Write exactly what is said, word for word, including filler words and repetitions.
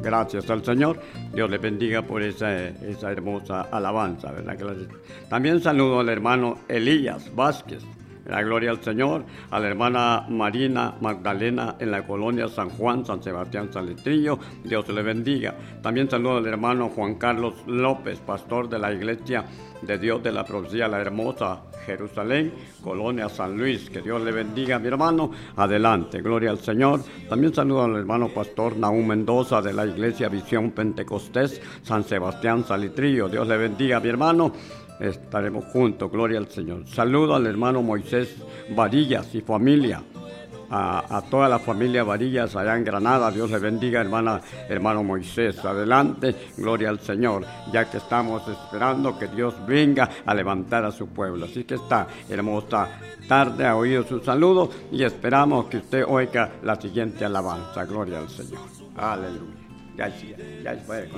Gracias al Señor. Dios le bendiga por esa, esa hermosa alabanza, ¿verdad? También saludo al hermano Elías Vázquez. La gloria al Señor, a la hermana Marina Magdalena en la colonia San Juan, San Sebastián, Salitrillo, Dios le bendiga. También saludo al hermano Juan Carlos López, pastor de la Iglesia de Dios de la Profecía La Hermosa, Jerusalén, colonia San Luis, que Dios le bendiga, mi hermano. Adelante, gloria al Señor. También saludo al hermano pastor Nahum Mendoza de la Iglesia Visión Pentecostés, San Sebastián, Salitrillo, Dios le bendiga, mi hermano. Estaremos juntos, gloria al Señor. Saludo al hermano Moisés Varillas y familia, a, a toda la familia Varillas allá en Granada. Dios le bendiga, hermana, hermano Moisés. Adelante, gloria al Señor, ya que estamos esperando que Dios venga a levantar a su pueblo. Así que esta hermosa tarde ha oído su saludo y esperamos que usted oiga la siguiente alabanza. Gloria al Señor. Aleluya. Ya, ya, ya puede.